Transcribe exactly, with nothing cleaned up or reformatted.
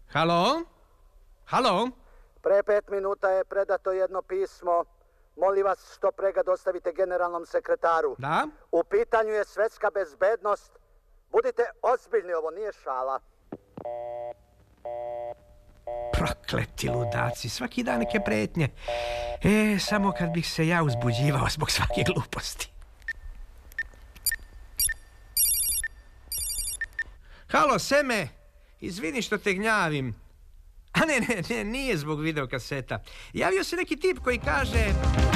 Halo? Halo? Pre pet minuta je predato jedno pismo. Molim vas što pre ga dostavite generalnom sekretaru. Da? U pitanju je svetska bezbednost. Budite ozbiljni, ovo nije šala. Prokleti ludaci, svaki dan neke pretnje. E, samo kad bih se ja uzbuđivao zbog svake gluposti. Halo, Seme, izvini što te gnjavim. A ne, ne, ne, nije zbog videokaseta. Javio se neki tip koji kaže...